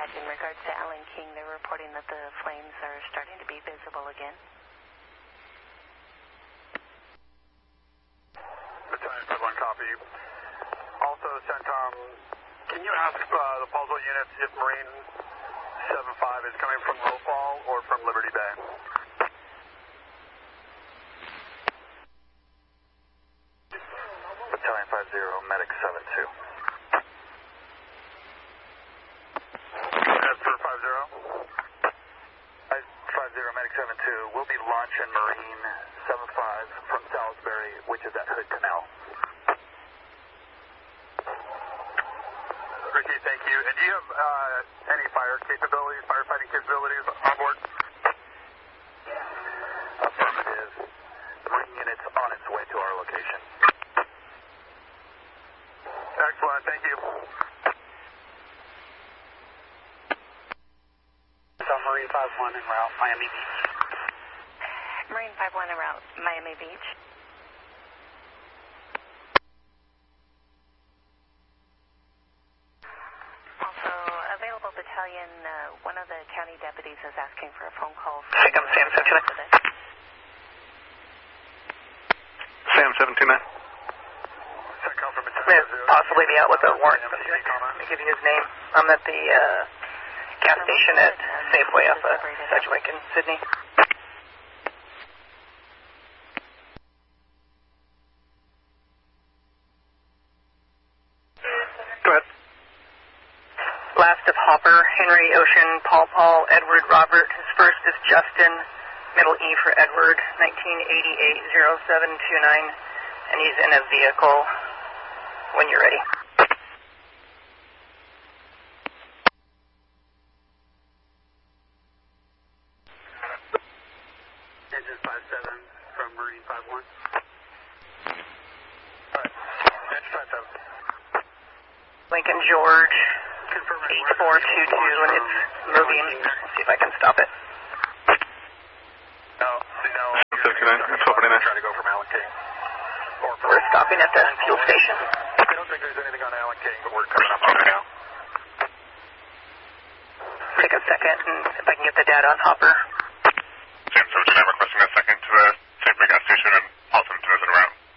in regards to Allen King, they're reporting that the flames are starting to be visible again. Battalion 1 copy. Also, CENTCOM, can you ask the Paulsville units if Marine 75 is coming from Low Fall or from Liberty Bay? Battalion 50, Medic 72. As for 50? 50, Medic 72, we'll be launching Marine 75 from Salisbury, which is at Hood Canal. Ricky, thank you. And do you have any firefighting capabilities on board? Affirmative. The Marine unit's on its way to our location. Excellent, thank you. Marine 51 en route, Miami Beach. Marine 51 en route, Miami Beach. Also, available battalion, one of the county deputies is asking for a phone call. Sam 729. Sam 729. May possibly be out with a warrant. Let me give you his name. I'm at the gas station at Safeway off of Sedgwick in Sydney. Go ahead. Last of Hopper, Henry, Ocean, Paul, Edward, Robert. His first is Justin, middle E for Edward, 1988-0729, and he's in a vehicle when you're ready. Engine 57 from Marine 51. Alright, Engine 57. Lincoln George, 8422, and it's moving. Let's see if I can stop it. No. It's opening it. Try to go from Allen King. We're stopping at the fuel station. I don't think there's anything on Allen King, but we're coming up on it now. Take a second, and if I can get the data on Hopper.